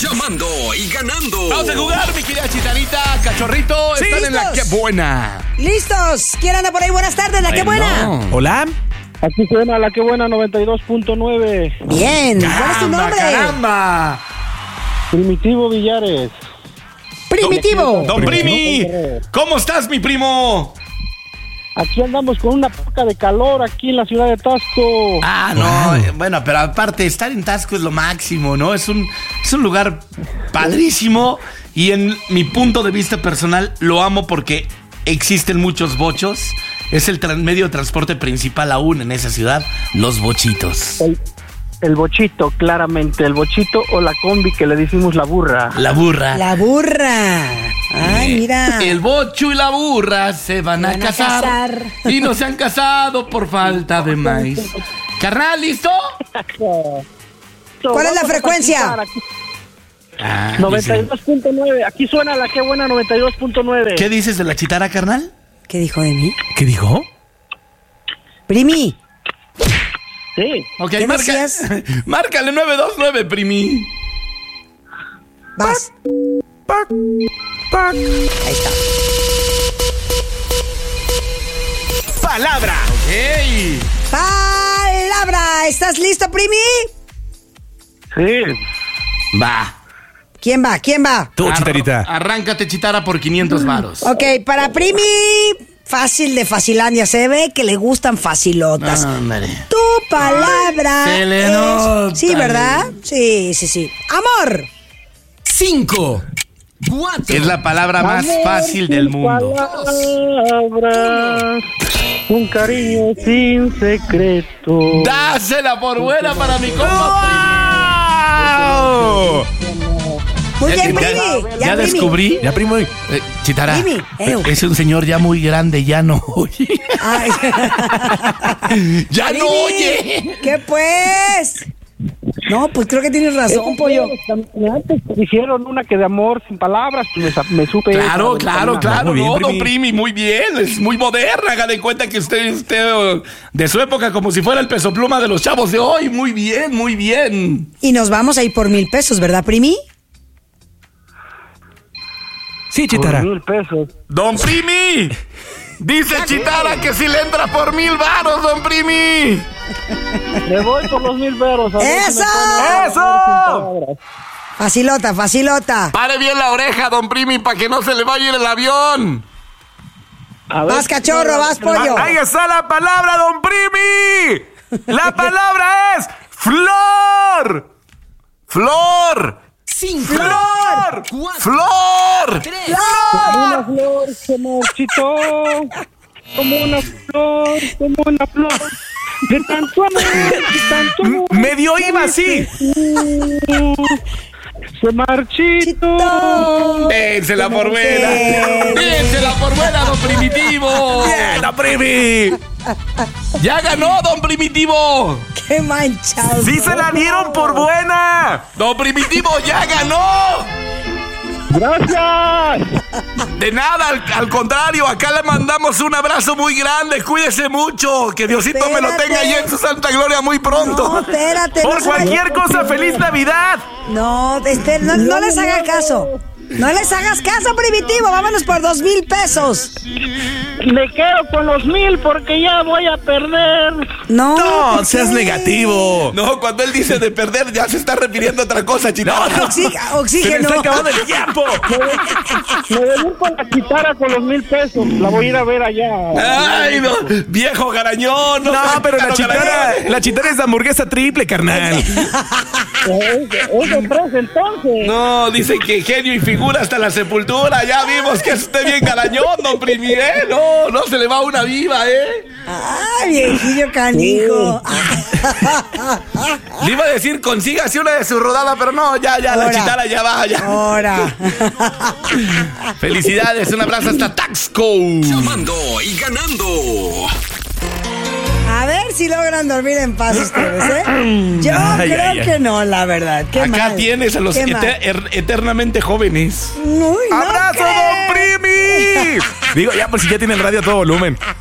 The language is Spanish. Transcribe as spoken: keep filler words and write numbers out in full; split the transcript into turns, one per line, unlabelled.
Llamando y ganando.
Vamos a jugar, mi querida Chitarita, Cachorrito.
Sí,
Están en la
listos.
que buena.
¡Listos! ¿Quién anda por ahí? Buenas tardes, la que buena.
No.
Hola.
Aquí suena la que buena noventa y dos punto nueve.
Bien, ¿cuál es tu
Caramba,
nombre?
caramba.
Primitivo Villares.
Primitivo.
Don Primi, ¿cómo estás, mi primo?
Aquí andamos con una poca de calor aquí en la ciudad de Tasco.
Ah, no, eh, bueno, pero aparte, estar en Tasco es lo máximo, ¿no? Es un, es un lugar padrísimo y en mi punto de vista personal lo amo porque existen muchos bochos. Es el tran- medio de transporte principal aún en esa ciudad, los bochitos.
El, el bochito, claramente, el bochito o la combi que le decimos la burra.
La burra.
La burra. Ay, mira.
El bocho y la burra se van,
Van
a,
a
casar,
casar.
y no se han casado por falta de maíz. Carnal, ¿listo?
¿Cuál es la frecuencia?
Ah,
noventa y
dice-
dos punto nueve. Aquí suena la que buena noventa y dos punto nueve.
¿Qué dices de la chitara, carnal?
¿Qué dijo de mí?
¿Qué dijo?
Primi.
Sí.
Ok,
¿Qué
marca,
decías?
márcale nueve dos nueve, primi.
Vas. Ahí está.
Palabra.
¡Ey!
Palabra. ¿Estás listo, Primi?
Sí.
Va.
¿Quién va? ¿Quién va?
Tú,
Ar-
Chitarita.
Arráncate, chitara, por quinientos varos.
Ok, para Primi, fácil de Facilandia. Se ve que le gustan facilotas.
Ándale.
Tu palabra.
Se le
es-
nota.
Sí, ¿verdad? Sí, sí, sí. Amor.
Cinco, cuatro,
Es la palabra más
Amor
fácil
sin
del mundo.
palabras, un cariño sin secreto.
Dásela por buena para mi compa.
¡Wow!
Muy
Ya-
bien,
ya-
Primi.
Ya
Primi.
descubrí.
Ya, primo.
Eh, Chitara,
Dime,
eh,
ew.
es un señor ya muy grande, ya no oye.
Ay.
¡Ya no
Primi,
oye!
¿Qué pues? No, pues creo que tienes razón, pollo.
Antes dijeron una que de amor sin palabras, pues me, sa- me supe.
Claro,
esa.
claro, claro.
Muy bien,
No, don
Primi.
Primi, muy bien. Es muy moderna. Haga de cuenta que usted esté de su época como si fuera el peso pluma de los chavos de hoy. Muy bien, muy bien.
Y nos vamos a ir por mil pesos, ¿verdad, Primi?
Sí,
Por
Chitara.
mil pesos.
Don Primi. Dice Chitara que si le entra por mil varos, don Primi.
Me voy por los mil veros. a ver si me
¡Eso!
ponen
¡Eso!
amor sin palabras.
Facilota, facilota.
Pare bien la oreja, don Primi, para que no se le vaya a ir el avión.
A ver
Vas,
si-
cachorro, vas, pollo.
Ahí está la palabra, don Primi. La palabra es flor. Flor.
cinco,
Flor.
cuatro,
¡Flor!
tres,
Como una flor se marchitó, como una flor, como una flor, de tanto amor, de tanto amor,
Medio iba así.
se marchitó.
Dénsela por buena.
Bien.
Dénsela por buena, don Primitivo.
Bien, don Primi.
Ya ganó, don Primitivo.
¡Qué manchado!
Sí se la dieron por buena.
Don Primitivo ya ganó.
Gracias.
De nada, al, al contrario, acá le mandamos un abrazo muy grande. Cuídese mucho. Que Diosito me lo
Espérate.
tenga ahí en su santa gloria muy
No,
pronto.
espérate.
Por
no se vaya-
cualquier cosa, feliz Navidad.
No, este, no, no les haga caso. No les hagas caso, Primitivo. Vámonos por dos mil pesos.
Me quedo con los mil porque ya voy a perder.
No.
No,
¿por
seas
qué?
negativo.
No, cuando él dice de perder, ya se está refiriendo a otra cosa, chita.
Oxí-
Se me
oxígeno.
está acabando el tiempo.
Me voy a ir con la guitarra con los mil pesos. La voy a ir a ver allá.
Ay, no, viejo garañón.
No,
seas
pero la
pícaro
chitara,
garañón.
la chitara es de hamburguesa triple, carnal.
Es de tres entonces.
No, dice que genio y figura hasta la sepultura. Ya vimos que es usted bien garañón, don Primi, ¿eh? No, no se le va una viva, ¿eh?
Ay, viejillo canijo.
Le iba a decir, consígase una de su rodada, pero no, ya, ya, la
Ahora.
chitara ya va, ya.
Ahora.
Felicidades, un abrazo hasta Taxco.
llamando y ganando.
A ver si logran dormir en paz ustedes, ¿eh? Yo
Ay,
creo
ay, ay.
que no, la verdad. Qué
Acá
mal.
tienes a los
Qué mal.
eter- er- eternamente jóvenes.
Uy, no
¡Abrazo,
creo.
don Primi! Digo, ya, pues si ya tiene el radio a todo volumen.